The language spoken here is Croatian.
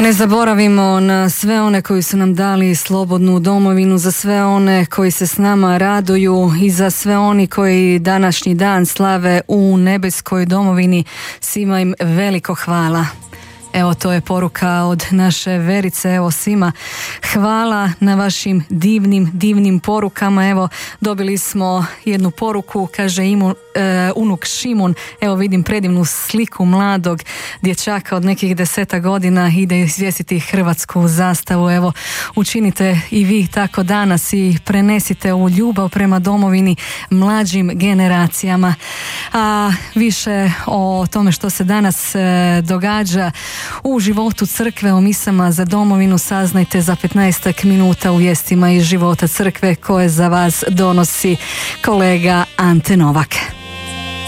ne zaboravimo na sve one koji su nam dali slobodnu domovinu, za sve one koji se s nama raduju i za sve oni koji današnji dan slave u nebeskoj domovini. Svima im veliko hvala. Evo, to je poruka od naše Verice. Evo, svima hvala na vašim divnim porukama. Evo, dobili smo jednu poruku, kaže unuk Šimun. Evo, vidim predivnu sliku mladog dječaka od nekih 10 godina, ide izvjesiti hrvatsku zastavu. Evo, učinite i vi tako danas i prenesite u ljubav prema domovini mlađim generacijama. A više o tome što se danas događa u životu crkve, o misama za domovinu saznajte za 15 minuta u vijestima iz života crkve koje za vas donosi kolega Ante Novak.